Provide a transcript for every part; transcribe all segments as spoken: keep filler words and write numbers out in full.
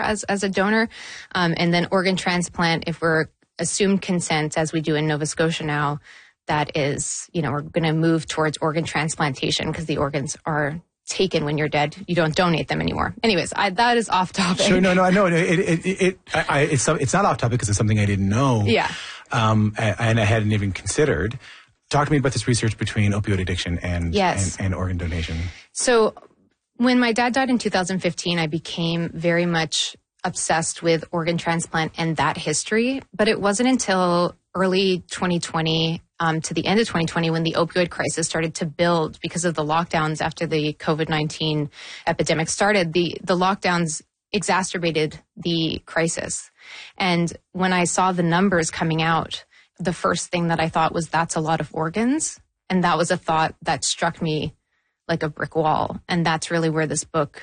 as, as a donor. Um, and then organ transplant, if we're assumed consent, as we do in Nova Scotia now, that is, you know, we're going to move towards organ transplantation because the organs are taken when you're dead. You don't donate them anymore. Anyways, I, that is off topic. Sure, no, no, I know it. It, it, it I, I, it's it's not off topic because it's something I didn't know. Yeah. Um, and I hadn't even considered. Talk to me about this research between opioid addiction and yes. and, and organ donation. So, when my dad died in two thousand fifteen, I became very much obsessed with organ transplant and that history. But it wasn't until early twenty twenty. Um, to the end of twenty twenty when the opioid crisis started to build because of the lockdowns after the COVID nineteen epidemic started. The, the lockdowns exacerbated the crisis. And when I saw the numbers coming out, the first thing that I thought was that's a lot of organs. And that was a thought that struck me like a brick wall. And that's really where this book,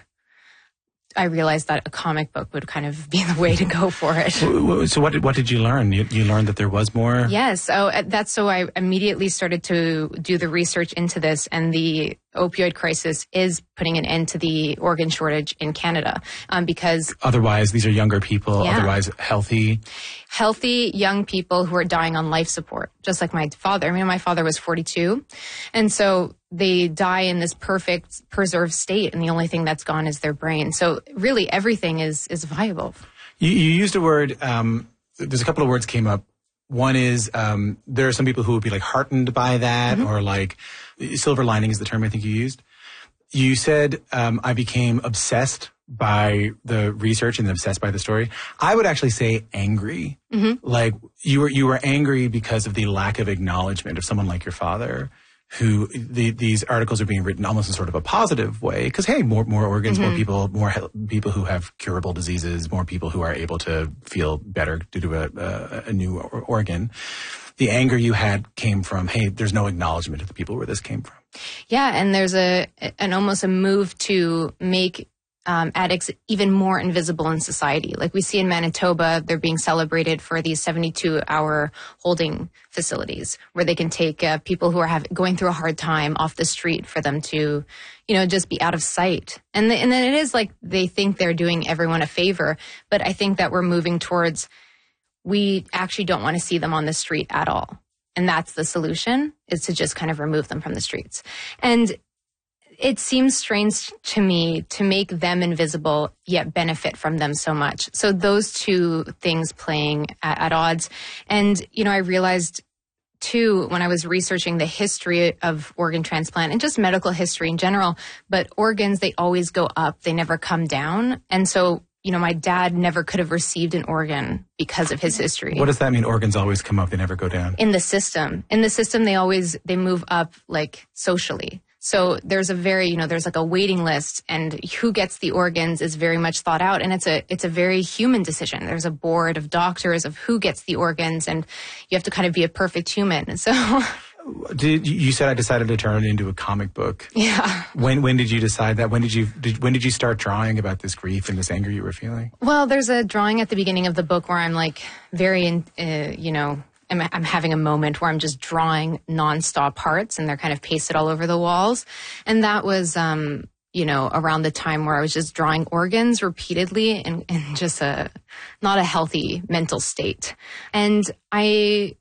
I realized that a comic book would kind of be the way to go for it. So what did, what did you learn? You, you learned that there was more? Yes. So that's so I immediately started to do the research into this, and the opioid crisis is putting an end to the organ shortage in Canada um, because... Otherwise, these are younger people, yeah. otherwise healthy. Healthy young people who are dying on life support, just like my father. I mean, my father was forty-two. And so they die in this perfect preserved state, and the only thing that's gone is their brain. So really everything is is viable. You, you used a word, um, there's a couple of words came up. One is um, there are some people who would be like heartened by that, mm-hmm. or like silver lining is the term I think you used. You said um, I became obsessed by the research and obsessed by the story. I would actually say angry. Mm-hmm. Like you were you were angry because of the lack of acknowledgement of someone like your father, who the, these articles are being written almost in sort of a positive way. Because, hey, more more organs, mm-hmm. more people, more he- people who have curable diseases, more people who are able to feel better due to a, a, a new or- organ. The anger you had came from, hey, there's no acknowledgement of the people where this came from. Yeah, and there's a an almost a move to make Um, addicts even more invisible in society. Like we see in Manitoba, they're being celebrated for these seventy-two hour holding facilities where they can take uh, people who are have, going through a hard time off the street for them to, you know, just be out of sight. And, the, and then it is like they think they're doing everyone a favor. But I think that we're moving towards, we actually don't want to see them on the street at all. And that's the solution, is to just kind of remove them from the streets. And it seems strange to me to make them invisible yet benefit from them so much. So those two things playing at, at odds. And, you know, I realized too, when I was researching the history of organ transplant and just medical history in general, but organs, they always go up. They never come down. And so, you know, my dad never could have received an organ because of his history. What does that mean? Organs always come up. They never go down. In the system. In the system, they always, they move up like socially. So there's a very, you know, there's like a waiting list, and who gets the organs is very much thought out. And it's a, it's a very human decision. There's a board of doctors of who gets the organs, and you have to kind of be a perfect human. So did you said I decided to turn it into a comic book. Yeah. When, when did you decide that? When did you, did, when did you start drawing about this grief and this anger you were feeling? Well, there's a drawing at the beginning of the book where I'm like very, in, uh, you know, I'm, I'm having a moment where I'm just drawing nonstop hearts, and they're kind of pasted all over the walls. And that was, um, you know, around the time where I was just drawing organs repeatedly in, in just a, not a healthy mental state. And I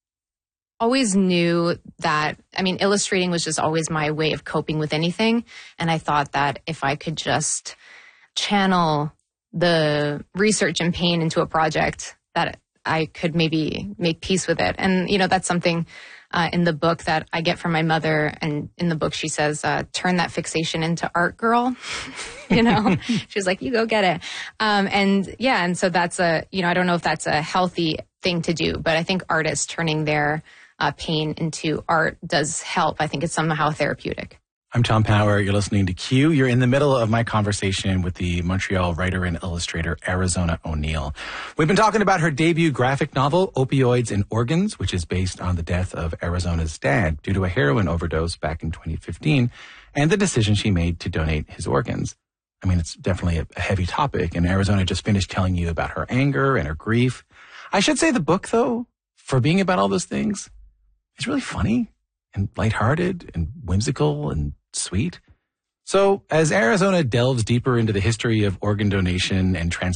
always knew that, I mean, illustrating was just always my way of coping with anything. And I thought that if I could just channel the research and pain into a project, that I could maybe make peace with it. And, you know, that's something uh, in the book that I get from my mother. And in the book, she says, uh, turn that fixation into art, girl. You know, she's like, you go get it. Um, and yeah, and so that's a, you know, I don't know if that's a healthy thing to do, but I think artists turning their uh, pain into art does help. I think it's somehow therapeutic. I'm Tom Power. You're listening to Q. You're in the middle of my conversation with the Montreal writer and illustrator Arizona O'Neil. We've been talking about her debut graphic novel, Opioids and Organs, which is based on the death of Arizona's dad due to a heroin overdose back in twenty fifteen, and the decision she made to donate his organs. I mean, it's definitely a heavy topic, and Arizona just finished telling you about her anger and her grief. I should say the book, though, for being about all those things, is really funny and lighthearted and whimsical and sweet. So as Arizona delves deeper into the history of organ donation and transplantation,